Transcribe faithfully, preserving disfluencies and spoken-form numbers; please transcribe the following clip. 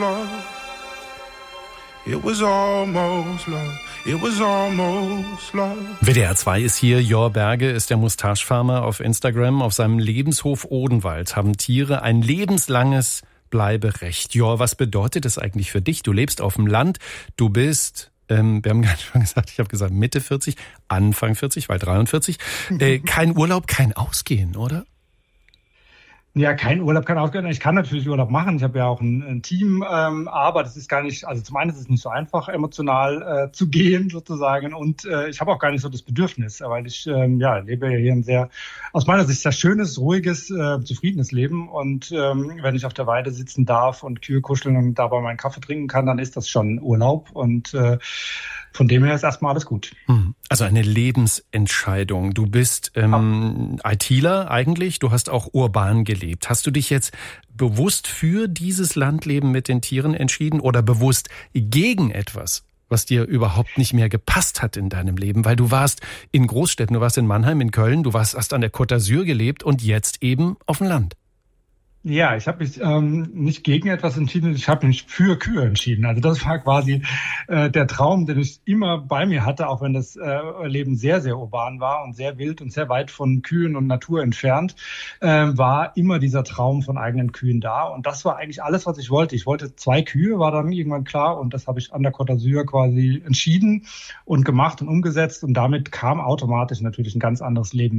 It was almost love. It was almost love. W D R zwei ist hier. Jor Berge ist der Mustache-Farmer auf Instagram. Auf seinem Lebenshof Odenwald haben Tiere ein lebenslanges Bleiberecht. Jor, was bedeutet das eigentlich für dich? Du lebst auf dem Land. Du bist, ähm, wir haben gerade schon gesagt, ich habe gesagt Mitte vierzig, Anfang vierzig, weil dreiundvierzig. Äh, kein Urlaub, kein Ausgehen, oder? Ja, kein Urlaub, kein Ausgehen. Ich kann natürlich Urlaub machen. Ich habe ja auch ein, ein Team, ähm, aber das ist gar nicht, also zum einen ist es nicht so einfach, emotional äh, zu gehen sozusagen. Und äh, ich habe auch gar nicht so das Bedürfnis, weil ich ähm, ja lebe ja hier ein sehr, aus meiner Sicht, sehr schönes, ruhiges, äh, zufriedenes Leben. Und ähm, wenn ich auf der Weide sitzen darf und Kühe kuscheln und dabei meinen Kaffee trinken kann, dann ist das schon Urlaub. Und äh, von dem her ist erstmal alles gut. Also eine Lebensentscheidung. Du bist ähm, ITler eigentlich, du hast auch urban gelebt. Hast du dich jetzt bewusst für dieses Landleben mit den Tieren entschieden oder bewusst gegen etwas, was dir überhaupt nicht mehr gepasst hat in deinem Leben? Weil du warst in Großstädten, du warst in Mannheim, in Köln, du warst, hast an der Côte d'Azur gelebt und jetzt eben auf dem Land. Ja, ich habe mich ähm, nicht gegen etwas entschieden, ich habe mich für Kühe entschieden. Also das war quasi äh, der Traum, den ich immer bei mir hatte, auch wenn das äh, Leben sehr, sehr urban war und sehr wild und sehr weit von Kühen und Natur entfernt, äh, war immer dieser Traum von eigenen Kühen da. Und das war eigentlich alles, was ich wollte. Ich wollte zwei Kühe, war dann irgendwann klar, und das habe ich an der Côte d'Azur quasi entschieden und gemacht und umgesetzt. Und damit kam automatisch natürlich ein ganz anderes Leben